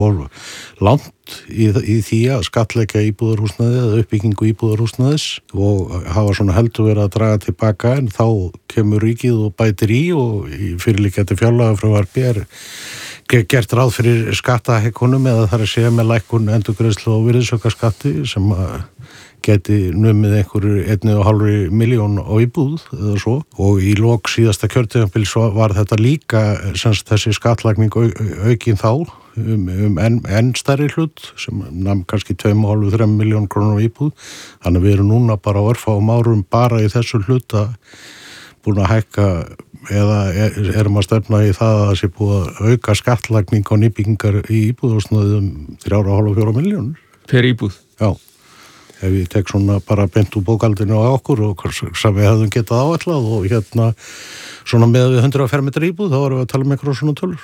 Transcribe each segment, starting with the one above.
og langt í því að skattleggja íbúðarhúsnæði eða uppbyggingu íbúðarhúsnæðis og hafa svona heldur verið að draga tilbaka en þá kemur ríkið og bætir í og í fyrirliggjandi fjárlagafrumvarpi gert ráð fyrir skattahækkunum eða þar að segja með lækkun endurgreiðslu og virðisaukaskatti sem geti numið einhverju 1,5 milljón á íbúð eða svo og í lok síðasta kjörtímabils var þetta líka þessi skattlagning aukin þá enn stærri hlut sem nam kannski 2,5-3 miljón krónur á íbúð þannig að við erum núna bara á örfáum árum bara í þessu hluta búin að hækka eða erum að stefna í það að það sé búið að auka skattlagning á nýbyggingar í íbúðarhúsnæði 3,5-4 milljónir per íbúð? Já. Ef ég tek svona bara beint úr bókaldinu á okkur og sem við hefðum getað áætlað og svona með við 100 fermetra íbúð þá erum við að tala einhverjum svona tölur.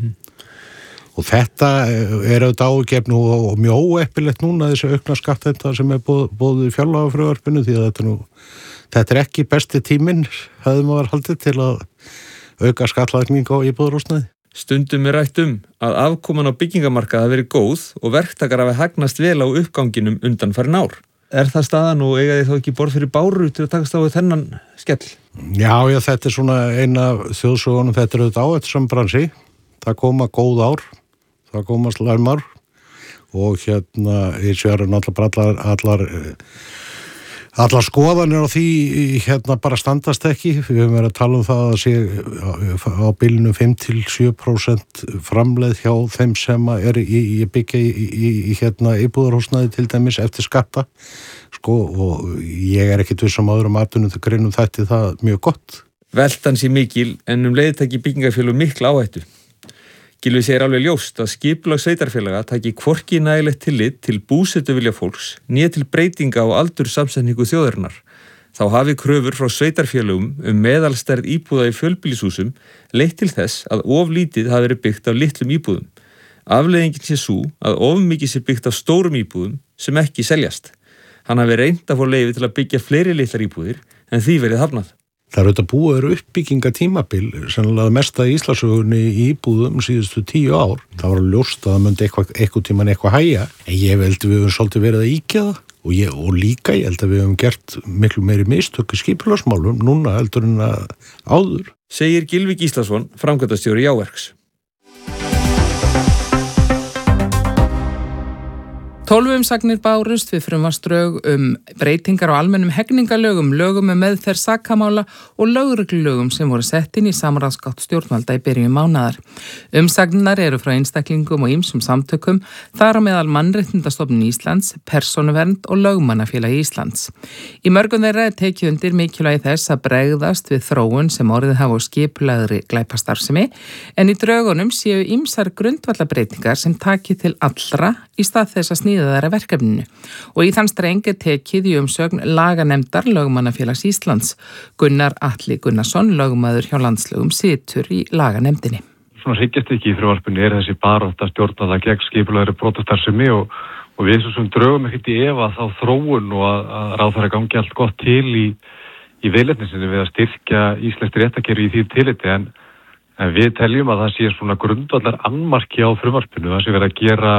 Og þetta auðvitað ágefnu og mjög óeppilegt núna þessi aukna skattheimta sem boðið í fjárlagafrumvarpinu því að þetta ekki besti tíminn hefðum að vera haldið til að auka skattlagning á íbúðarhúsnæði. Stundum rætt að afkoman á byggingamarkað hafi verið góð og verktakar hafi hagnast vel á uppganginum undanfarin ár. Er það staðan og eiga þið þá ekki borð fyrir báru til að takast á við þennan skell? Já, þetta svona eina þjóðsögunum, þetta auðvitað áhættusam bransi. Það koma góð ár, það koma slæm ár og í sér náttúrulega allar skoðanir á því bara standast ekki. Við höfum verið að tala það að sé á bilinu 5-7% framleið hjá þeim sem í byggja í íbúðarhúsnæði til dæmis eftir skatta. Og ég ekki tvissum öðrum atvinnugreinum þætti það mjög gott. Veltan sé mikil en leið taki byggingafélög mikla áhættu. Gylfi segir alveg ljóst að skipulag sveitarfélaga taki hvorki nægilegt tillit til búsetuvilja fólks né til breytinga á aldurssamsetningu þjóðarinnar. Þá hafi kröfur frá sveitarfélögum meðalstærð íbúða í fjölbýlishúsum leitt til þess að of lítið hafi verið byggt af litlum íbúðum. Afleiðingin sé sú að of mikið sé byggt af stórum íbúðum sem ekki seljast. Hann hafi reynt að fá leyfi til að byggja fleiri litlar íbúðir en því verið hafnað. Það auðvitað búið uppbyggingatímabil, sennilega mesta í Íslandssögunni í íbúðum síðustu 10 ár. Það var ljóst að það myndi eitthvað tíman eitthvað hægja. En ég held að við höfum svolítið verið að ýkja það og líka ég held að við höfum gert miklu meiri mistök í skipulagsmálum núna heldur en áður. Segir Gylfi Gíslason, framkvæmdastjóri Jáverks. 12 umsagnir bárust við frumvarpsdrög breytingar á almennum hegningalögum, lögum meðferð sakamála og lögreglulögum sem voru sett inn í samráðsgátt stjórnvalda í byrjun mánaðar. Umsagnirnar eru frá einstaklingum og ýmsum samtökum, þar á meðal Mannréttindastofnun Íslands, Persónuvernd og Lögmannafélag Íslands. Í mörgum þeirra tekið undir mikilvægi þess að bregðast við þróun sem orðið hafa á skipulagðri glæpastarfsemi, en í drögunum séu ýmsar grundvallarbreytingar sem taki til allra í stað þess að sníða verkefninu og í þann streng tekið í umsögn laganefndar Lögmannafélags Íslands. Gunnar Atli Gunnarsson, lögmaður hjá landslögum, situr í laganefndinni. Svona hryggjarstykki í frumvarpinu þessi barátta stjórnvalda gegn skipulagðri brotastarfsemi og við sem drögum ekkert í efa þá þróun og að ráðherra gangi allt gott til í viðleitni sinni við að styrkja íslenskt réttarkerfi í því tilliti en við teljum að það sé svona grundvallar annmarki á frumvarpinu, það sé verið að gera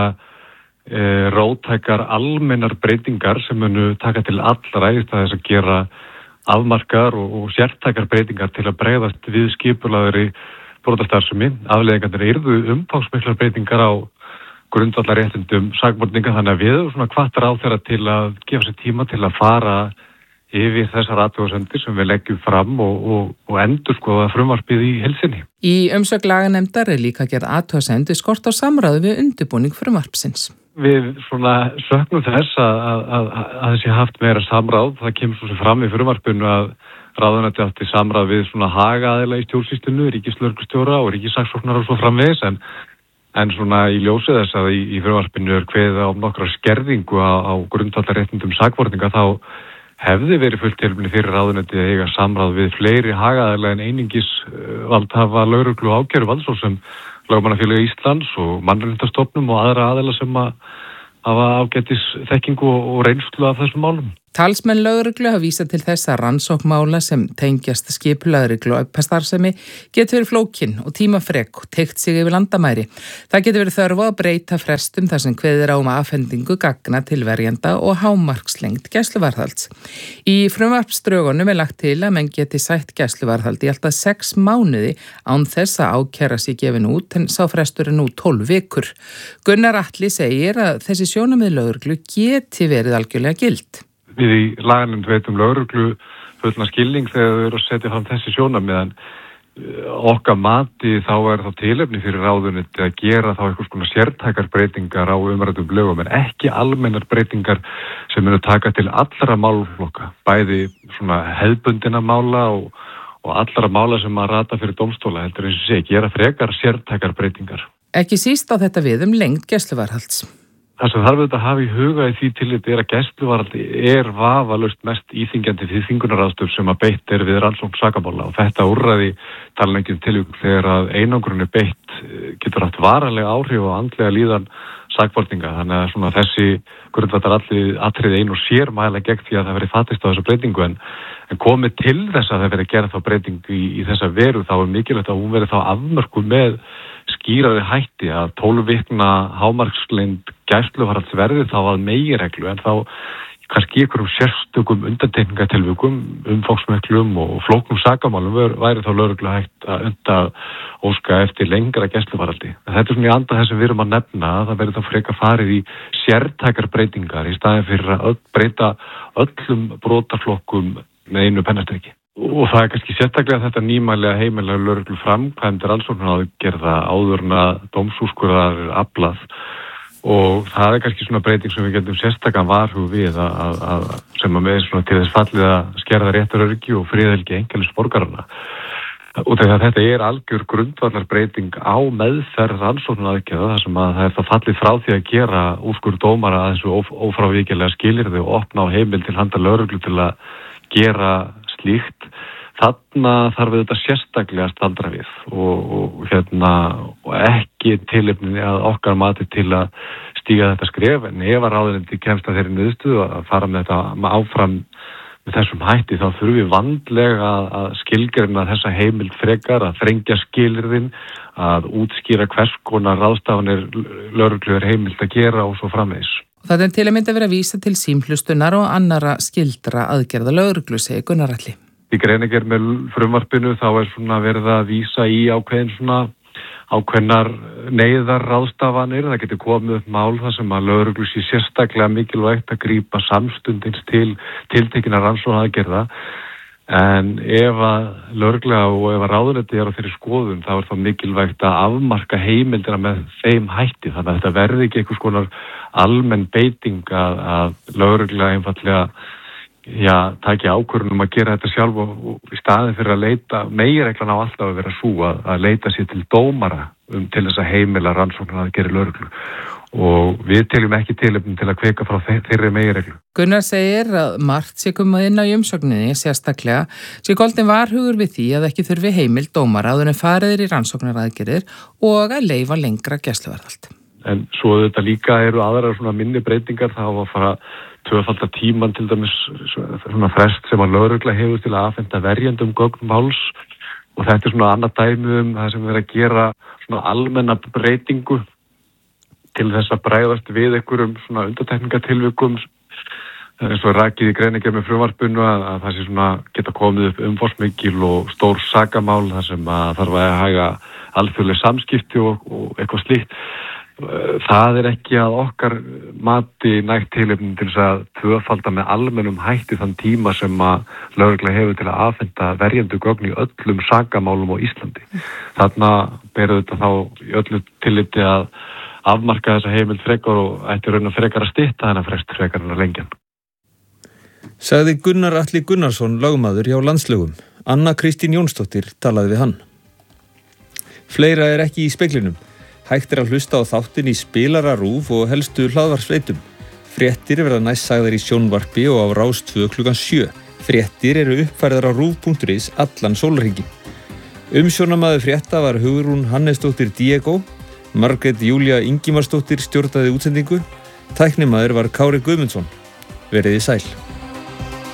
róttækar almennar breytingar sem munu taka til allra í stað þess að gera afmarkar og sértækar breytingar til að bregðast við skipulagðri brotastarfsemi. Afleiðingarnir yrðu umfangsmiklar breytingar á grundvallarréttindum sakborninga þannig að við erum svona hvatt ráðherra til að gefa sér tíma til að fara yfir þessar athugasemdir sem við leggjum fram og endurskoða frumvarpið í heild sinni. Í umsögn laganefndar líka gerð athugasemd við skort á samráði við undirbúning frumvarpsins. Við svona söknum þess að þessi haft meira samráð. Það kemur svo sem fram í frumvarpinu að ráðuneytið átti samráð við svona hagaaðila í stjórnsýslunni, ríkislögreglustjóra og ríkissaksóknara og svo framvegis en svona í ljósi þess að í frumvarpinu kveðið á nokkra skerðingu á grundvallarréttindum sakborninga þá hefði verið fullt tilefni fyrir ráðuneytið að eiga samráð við fleiri hagaaðila en einungis valdhafa lögreglu og ákæruvalds svo sem Lögmannafélag Íslands og Mannréttindastofnun og aðra aðila sem að hafa ágætis þekkingu og reynslu af þessum málum. Talsmenn lögreglu hafa vísað til þess að rannsóknmála sem tengjast skipulagðri glæpastarfsemi getur verið flókin og tímafrek og teygt sig yfir landamæri. Það getur verið þörf á að breyta frestum þar sem kveðið er á afhendingu gagna til verjanda og hámarkslengd gæsluvarðhalds. Í frumvarpsdrögunum er lagt til að menn geti sætt gæsluvarðhald í alltaf 6 mánuði án þess að ákæra sé gefin út, en sá frestur er nú 12 vikur. Gunnar Atli segir að þessi sjónarmið lögreglu geti verið algjörlega gild. Við í laganum veitum lögreglu fullna skilning þegar þau eru að setja fram þessi sjónarmið, en okkar mati þá er þá tilefni fyrir ráðuneytið að gera þá einhvers konar sértækar breytingar á umræddum lögum, en ekki almennar breytingar sem munu taka til allra málaflokka, bæði svona hefðbundina mála og allra mála sem að rata fyrir dómstóla, heldur eins og sé, gera frekar sértækar breytingar. Ekki síst á þetta við lengd gæsluvarðhalds. Það sem þarf auðvitað að hafa í huga í því tilliti er að gæsluvarðhaldi er vafalaust mest íþyngjandi fyrir þvingunaraðstöf sem að beitt er við rannsókn sakamála, og þetta úrræði tala ekki tilvík þegar að einangrun er beitt getur haft varanlega áhrif og andlega líðan sakborninga, þannig að svona þessi grundvallar atriði ein og sér mæla gegn því að það veri fatist á þessu breytingu, en komið til þess að það veri gerð þá breytingu í þessa veru, þá er mikilvægt að hún veri þá afmörkuð með skýrari hætti, að 12 vikna hámarkslengd gæsluvarðhalds verði þá að meginreglu, en þá kannski einhverjum sérstökum undantekningatilvikum, umfangsmiklum og flóknum sakamálum væri þá lögreglu hægt að óska eftir lengra gæsluvarðhaldi. Þetta er svona í anda þess að við erum að nefna að það verði þá frekar farið í sértækar breytingar í staðin fyrir að breyta öllum brotaflokkum með einu pennastriki. Og það er kannski sérstaklega þetta nýmælega heimilega lögreglu framkvæmdir rannsóknaraðgerða áður en að dómsúrskurðar er aflað, og það er kannski svona breyting sem við getum sérstakann varhug við að sem að með svona til þess fallið að skerða réttaröryggi og friðhelgi einkalífs borgaranna. Og þegar þetta er algjör grundvallar breyting á meðferð rannsóknaraðgerða, þar sem að það er það fallið frá því að gera úrskurð dómara að þessu ófrávíkjanlega skilyrði og opna á heimild til handa lögreglu til að gera slíkt. Þarna þarf við þetta sérstaklega að staldra við og ekki tilefni að okkar mati til að stíga þetta skref, en ef að ráðuneyti kemst að þeirri niðurstöðu að fara með þetta áfram með þessum hætti, þá þurfum við vandlega að skilgreina þessa heimild frekar, að þrengja skilyrðin, að útskýra hvers konar ráðstafanir lögreglu er heimild að gera og svo framvegis. Það er til að mynda verið að vísa til símhlustunar og annara skildra aðgerða lögreglu, segir Gunnar Atli. Í greinargerð með frumvarpinu þá er svona verið að vísa í ákveðnar neyðarráðstafanir. Það getur komið upp mál þar sem að lögreglu sé sérstaklega mikilvægt að grípa samstundins til tiltekinna rannsóknaraðgerða. En ef að lögregla og ef að ráðuneyti er á þeirri skoðun, þá er það mikilvægt að afmarka heimildina með þeim hætti. Þannig að þetta verði ekki einhvers konar almenn beiting að lögregla einfallega taki ákvörðun að gera þetta sjálf og í staðin fyrir að leita, meginreglan á alltaf að vera sú að leita sér til dómara til þess að heimila rannsóknar að gera lögreglu, og við teljum ekki tilefni til að kveka frá þeirri meginreglu. Gunnar segir að margt sé komið inn á umsögninni sérstaklega sé goldin varhugur við því að ekki þurfi heimild dómara áður en fariðir í rannsóknaraðgerðir og að leyfa lengra gæsluvarðhald. En svo þetta líka eru aðrar svona minni breytingar, þá að fara tvöfalda tíman til dæmis svona frest sem að lögregla hefur til að afhenda verjendum gögn máls, og þetta er svona annað dæmi það sem er að gera svona almenna breytingu til þess að bregðast við einhverjum svona undantekningatilvikum, eins og rakið í greinargerð með frumvarpinu að það sé svona geta komið upp umfangsmikil og stór sakamál þar sem að þarf að haga alþjóðleg samskipti og eitthvað slíkt. Það er ekki að okkar mati nægt tilefni til þess að tvöfalda með almennum hætti þann tíma sem að lögregla hefur til að afhenda verjendu gögn í öllum sakamálum á Íslandi. Þarna berur þetta þá í öllu tilliti að afmarka þessa heimild frekar og ætti raun að frekar að stytta þennan frest frekar en að lengja. Sagði Gunnar Atli Gunnarsson, lögmaður hjá Landslögum. Anna Kristín Jónsdóttir talaði við hann. Fleira er ekki í speglinum. Hægt er að hlusta á þáttin í spilara RÚV og helstu hlaðvarpsveitum. Fréttir verða næst sagðar í sjónvarpi og á Rás 2 klukkan 7. Fréttir eru uppfærðar á RÚV.is allan sólarhringinn. Umsjónarmaður frétta var Hugrún Hannesdóttir Diego, Margrét Júlía Ingimarsdóttir stjórnaði útsendingu, tæknimaður var Kári Guðmundsson. Veriði sæl.